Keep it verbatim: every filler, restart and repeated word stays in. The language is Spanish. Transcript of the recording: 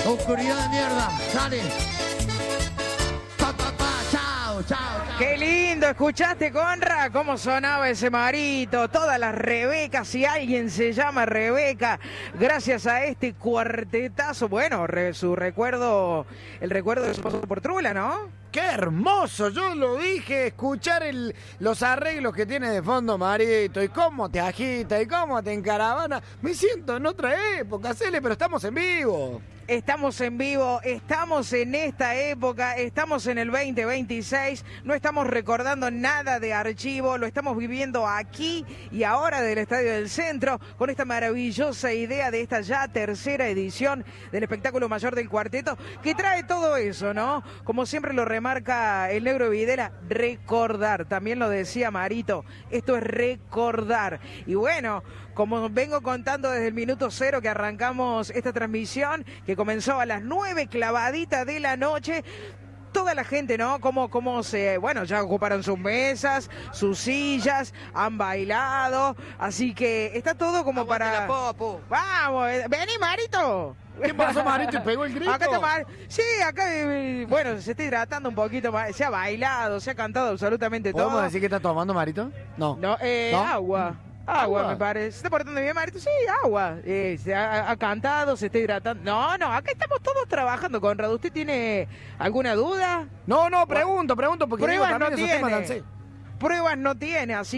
Oscuridad de mierda, sale. Pa, pa, pa, chao, chao, chao. Qué lindo, ¿escuchaste, Conra? ¿Cómo sonaba ese Marito? Todas las Rebecas, si alguien se llama Rebeca, gracias a este cuartetazo, bueno, re, su recuerdo, el recuerdo de su paso por Trula, ¿no? ¡Qué hermoso! Yo lo dije, escuchar el, los arreglos que tiene de fondo Marito, y cómo te agita, y cómo te encaravana. Me siento en otra época, Cele, pero estamos en vivo. Estamos en vivo, estamos en esta época, estamos en el veinte veintiséis, no estamos recordando nada de archivo, lo estamos viviendo aquí y ahora del Estadio del Centro, con esta maravillosa idea de esta ya tercera edición del espectáculo mayor del cuarteto, que trae todo eso, ¿no? Como siempre lo remarca el Negro Videla, recordar, también lo decía Marito, esto es recordar. Y bueno, como vengo contando desde el minuto cero que arrancamos esta transmisión, que comenzó a las nueve clavaditas de la noche, toda la gente, ¿no? Cómo, cómo se, bueno, ya ocuparon sus mesas, sus sillas, han bailado, así que está todo como Aguante para... la popo. ¡Vamos! ¡Vení, Marito! ¿Qué pasó, Marito? ¿Y pegó el grito? Acá está Mar... Sí, acá, eh, bueno, se está hidratando un poquito más, se ha bailado, se ha cantado absolutamente todo. ¿Podemos decir que está tomando, Marito? No. No, eh, ¿No? agua. Agua, ¿Agua? me parece. ¿Se está portando bien, Marito? Sí, agua. Eh, se ha, ha cantado, se está hidratando. No, no, acá estamos todos trabajando, Conrado. ¿Usted tiene alguna duda? No, no, pregunto, pregunto, porque digo, Pruebas no también esos temas tiene. dancé. Pruebas no tiene, así